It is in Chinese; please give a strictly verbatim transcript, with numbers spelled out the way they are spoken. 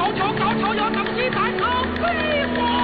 高桥高桥要等你在后飞我。